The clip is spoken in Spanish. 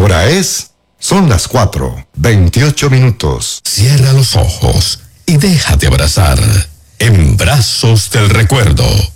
hora es? Son las 4:28. Cierra los ojos y déjate abrazar en brazos del recuerdo.